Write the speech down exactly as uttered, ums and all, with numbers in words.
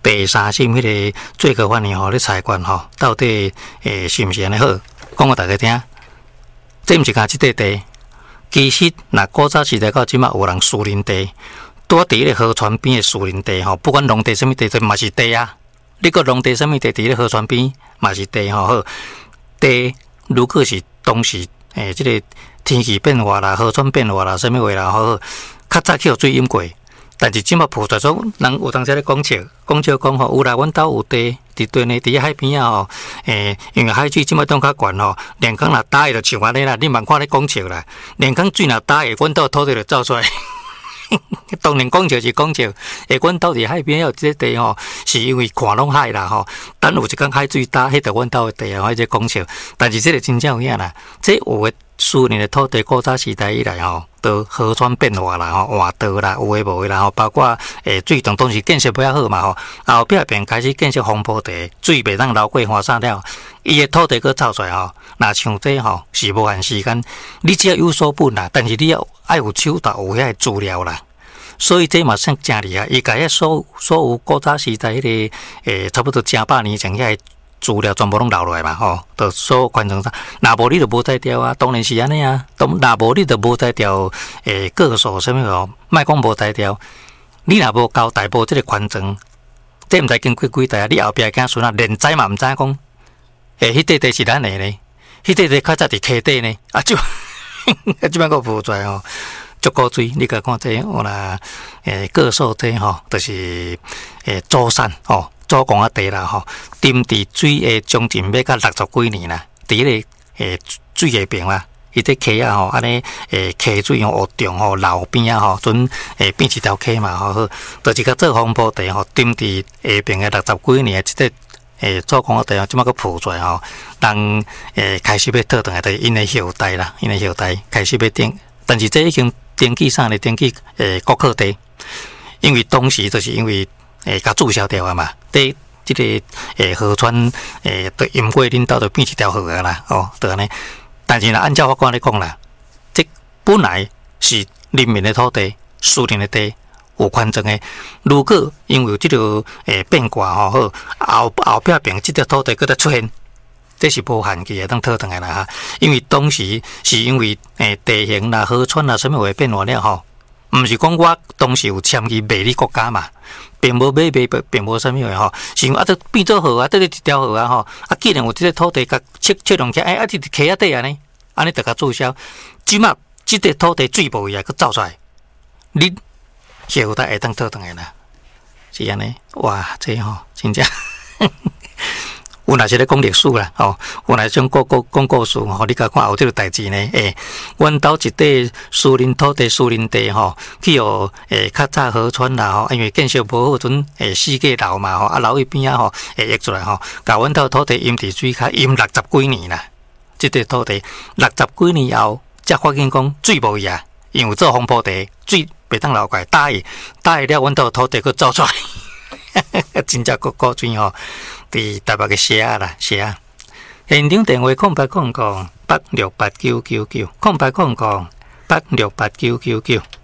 第三審迄個最高法院吼咧裁決吼，到底誒是毋是安尼好？講互大家聽，這毋是講即塊地，其實若古早時代到即馬有人私人地，拄佇迄個河川邊誒私人地吼，不管農地啥物地，都嘛是地啊。你個農地啥物地，佇咧河川邊嘛是地吼好。地如果是當時誒即個天氣變化啦、河川變化啦、啥物話啦，好，較早去互水淹過。但是即馬浮出種人有當時咧講笑，講笑講吼，有啦，阮兜有地佇對呢，佇海邊啊吼，誒，因為海水即馬當較懸吼，連江若打去就像安尼啦，你茫看咧講笑啦，連江水若打去，阮兜土地就走出來。當然講笑是講笑，誒，阮兜佇海邊有即個地吼，是因為看攏海啦吼，等有一工海水打，迄就阮兜誒地啊，迄個講笑。但是即個真正有影啦，即有誒私人誒土地，古早時代以來吼。都河川變化啦，吼換道啦，有誒無誒啦，吼包括誒水塘當時建設不遐好嘛，吼後壁便開始建設防波堤，水袂當流過花山了，伊誒土地佫造出來吼，若像這吼是無限時間，你只要有所本啦，但是你要愛有手頭有遐資料啦，所以這嘛算真厲害，伊甲遐所所有古早時代迄個誒差不多正百年前遐。資料全部攏留落來嘛，吼，就所完成啥？若無你就無才調啊，當然是安尼啊。當若無你就無才調，誒，個數啥物哦，莫講無才調。你若無交代無即個完成，這毋知經過幾代啊？你後壁囝孫啊，連知嘛毋知講，誒，迄塊地是咱誒呢，迄塊地較早佇溪底呢，啊，就啊，即擺個浮出來吼，足夠水。你甲看這有啦，誒，個數這吼，就是誒，祖產吼。祖公啊地啦吼，沉佇水誒將近要到六十幾年啦，佇迄個誒水下邊啦，伊這溪啊吼，安尼誒溪水吼學長吼流邊啊吼，準誒變一條溪嘛吼，就是甲做防波堤吼，沉佇下邊誒六十幾年，即個誒祖公啊地啊，即馬個浮出來吼，人誒開始要討斷誒，就是因誒後代啦，因誒後代開始要登，但是這已經登記上咧，登記誒國庫地，因為當時就是因為。誒，甲註銷掉啊嘛，第即個誒河川誒，對淹過恁兜就變一條河啊啦，哦，就安尼。但是呢，按照法官來講啦，即本來是人民的土地、私人的地有權證的。如果因為即個誒變卦吼好，後後壁邊即條土地佫再出現，這是無限期會當討斷的啦哈。因為當時是因為誒地形啦、河川啦，什麼會變化了吼，毋是講我當時有簽去賣你國家嘛。並無買賣，並無啥物話吼，是啊，都變做河啊，得咧一條河啊吼，啊，既然有即個土地，甲切切弄起，哎，啊，佇溪仔底安尼，安尼就甲註銷。即馬即個土地水無伊啊，佮走出來，你後代會當討斷的啦，是安尼。哇，這吼真正。有若是咧講歷史啦，吼，有若種講講講故事吼，你甲看有即個代志呢？誒，阮兜一塊私人土地、私人地吼，去互誒較早河川啦吼，因為建設無好，陣誒四界流嘛吼，啊流去邊啊吼，會溢出來吼，甲阮兜土地淹佇水骹淹六十幾年啦，即個土地六十幾年後，才發現講水無伊啊，因為做防波堤，水袂當流過來，打伊打伊了，阮兜土地佫走出來。真正個古锥吼，佇台北嘅寫啦寫，現場電話空八空空八六八九九九，空八空空八六八九九九。